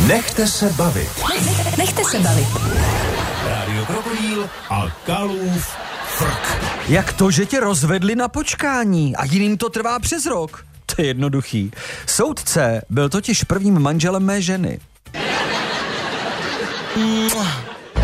Nechte se bavit. Nechte se bavit. Rádio Krokodýl a Kalův frk. Jak to, že tě rozvedli na počkání a jiným to trvá přes rok? To je jednoduchý. Soudce byl totiž prvním manželem mé ženy.